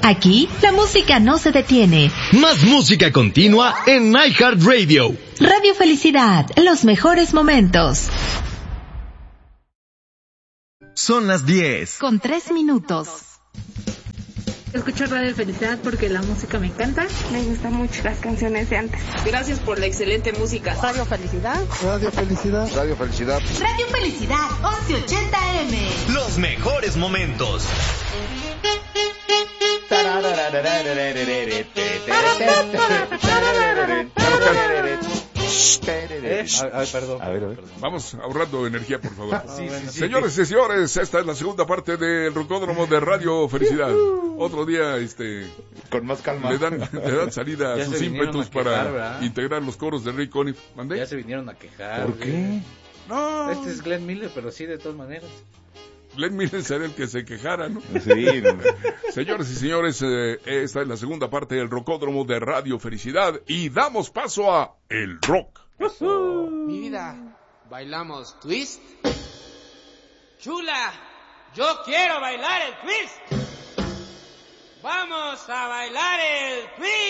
Aquí, la música no se detiene. Más música continua en iHeartRadio. Radio Felicidad, los mejores momentos. Son las 10. Con 3 minutos. Escucho Radio Felicidad porque la música me encanta. Me gustan mucho las canciones de antes. Gracias por la excelente música. Radio Felicidad. Radio Felicidad. Radio Felicidad. Radio Felicidad, 1180M. Los mejores momentos. Perdón. A ver. Vamos ahorrando energía, por favor. Sí. Señores y señores, esta es la segunda parte del Rocódromo de Radio Felicidad. Otro día, con más calma. le dan salida a sus ímpetus para ¿verdad? integrar los coros de Rick Conniff. ¿Mandé? Ya se vinieron a quejar. ¿Por qué? No. Este es Glenn Miller, pero sí, de todas maneras. Glenn Miller sería el que se quejara, ¿no? Sí. Señores y señores, esta es la segunda parte del Rocódromo de Radio Felicidad y damos paso a El Rock. Mi vida, ¿bailamos twist? Chula, yo quiero bailar el twist. Vamos a bailar el twist.